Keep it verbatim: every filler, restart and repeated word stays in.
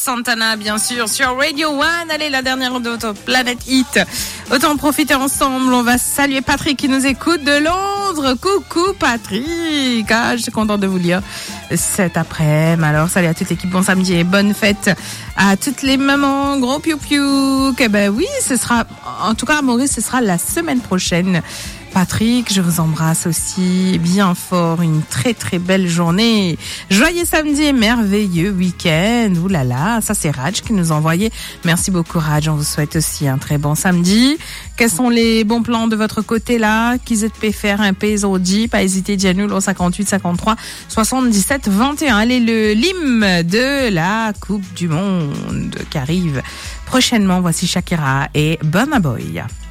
Santana, bien sûr, sur Radio One. Allez, la dernière de votre Planète Hit. Autant en profiter ensemble. On va saluer Patrick qui nous écoute de Londres. Coucou Patrick. Ah, je suis contente de vous lire cet après-midi. Alors, salut à toute l'équipe. Bon samedi et bonne fête à toutes les mamans. Gros piou piou. Eh ben oui, ce sera, en tout cas, Maurice, ce sera la semaine prochaine. Patrick, je vous embrasse aussi bien fort. Une très très belle journée. Joyeux samedi et merveilleux week-end. Ouh là là, ça c'est Raj qui nous a envoyé. Merci beaucoup Raj. On vous souhaite aussi un très bon samedi. Quels sont les bons plans de votre côté là? Qui êtes faire un P-Zodi? Pas hésiter, Dianou, au cinquante-huit, cinquante-trois, soixante-dix-sept, vingt et un. Allez, le l'hymne de la Coupe du Monde qui arrive prochainement. Voici Shakira et Burna Boy.